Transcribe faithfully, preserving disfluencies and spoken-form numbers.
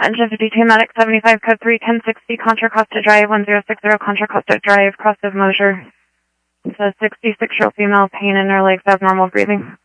Engine fifty-two, Medic seventy-five, code three ten sixty, Contra Costa Drive, one zero six zero, Contra Costa Drive, cross of Mosier. It says sixty-six-year-old female, pain in her legs, abnormal breathing.